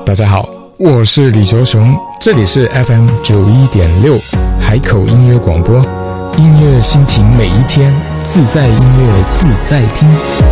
大家好，我是李球雄，这里是 FM 91.6海口音乐广播，音乐心情每一天，自在音乐自在听。